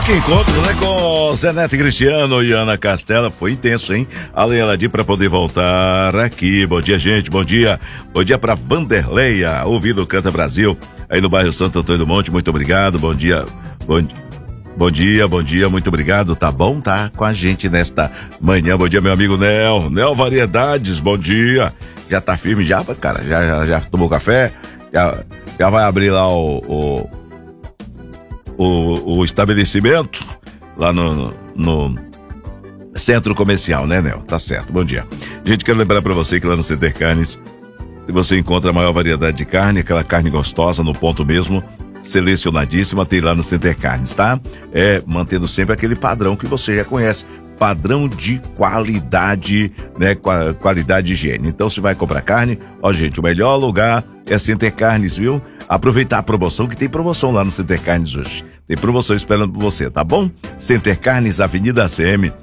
Que encontro, né, com Zé Neto e Cristiano e Ana Castela. Foi intenso, hein? A Leila Di pra poder voltar aqui. Bom dia, gente. Bom dia. Bom dia pra Vanderleia, ouvindo Canta Brasil, aí no bairro Santo Antônio do Monte. Muito obrigado. Bom dia. Bom dia, muito obrigado. Tá bom? Tá com a gente nesta manhã. Bom dia, meu amigo Nel Variedades, bom dia. Já tá firme já, cara? Já tomou café? Já vai abrir lá o estabelecimento lá no centro comercial, né, Nel? Tá certo, bom dia. Gente, quero lembrar pra você que lá no Center Carnes você encontra a maior variedade de carne, aquela carne gostosa no ponto mesmo, selecionadíssima, tem lá no Center Carnes, tá? Mantendo sempre aquele padrão que você já conhece, padrão de qualidade, né? Qualidade de higiene. Então, se vai comprar carne, ó, gente, o melhor lugar é Center Carnes, viu? Aproveitar a promoção, que tem promoção lá no Center Carnes hoje. Tem promoção esperando por você, tá bom? Center Carnes, Avenida ACM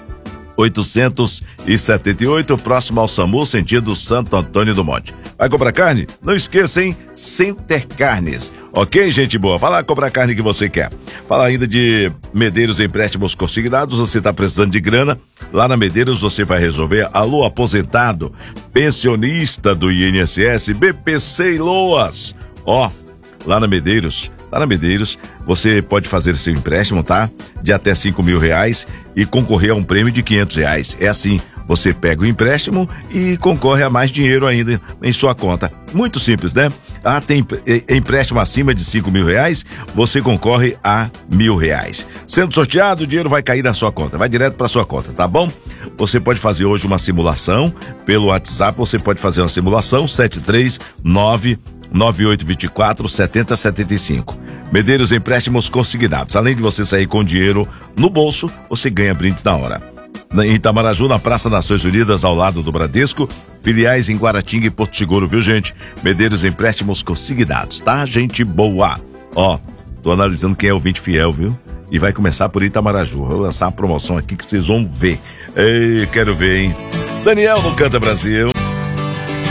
878, próximo ao SAMU, sentido Santo Antônio do Monte. Vai comprar carne? Não esqueça, hein? Center Carnes. Ok, gente boa? Vai lá comprar a carne que você quer. Fala ainda de Medeiros Empréstimos Consignados. Você tá precisando de grana? Lá na Medeiros você vai resolver. Alô, aposentado, pensionista do INSS, BPC e Loas. Ó, lá na Medeiros, você pode fazer seu empréstimo, tá? De até R$5.000 e concorrer a um prêmio de R$500. É assim, você pega o empréstimo e concorre a mais dinheiro ainda em sua conta. Muito simples, né? Tem empréstimo acima de R$5.000, você concorre a R$1.000. Sendo sorteado, o dinheiro vai cair na sua conta, vai direto para sua conta, tá bom? Você pode fazer hoje uma simulação pelo WhatsApp, você pode fazer uma simulação 739-9824-7075. Medeiros Empréstimos Consignados. Além de você sair com dinheiro no bolso, você ganha brindes na hora. Em Itamaraju, na Praça Nações Unidas, ao lado do Bradesco, filiais em Guaratinga e Porto Seguro, viu, gente? Medeiros Empréstimos Consignados, tá, gente boa? Ó, tô analisando quem é ouvinte fiel, viu? E vai começar por Itamaraju. Vou lançar uma promoção aqui que vocês vão ver. Ei, quero ver, hein? Daniel no Canta Brasil.